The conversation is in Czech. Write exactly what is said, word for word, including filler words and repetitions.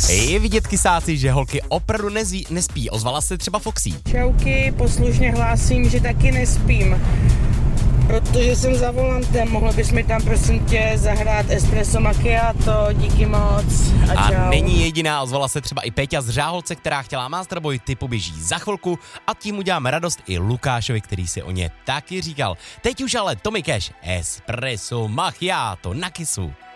Je vidět, kysáci, že holky opravdu nezví, nespí. Ozvala se třeba Foxy. Čauky, poslušně hlásím, že taky nespím. Protože jsem za volantem, mohl bys mi tam prosím tě zahrát espresso macchiato, díky moc a čau. A není jediná, ozvala se třeba i Péťa z Řáholce, která chtěla Masterboj, ty poběží za chvilku a tím uděláme radost i Lukášovi, který si o ně taky říkal. Teď už ale Tommy Cash, espresso macchiato na Kissu.